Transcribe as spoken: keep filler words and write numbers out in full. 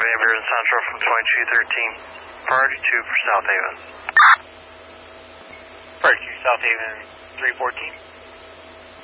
Ambulance Central from twenty-two thirteen. Priority two for South Haven. Priority two, South Haven, three fourteen.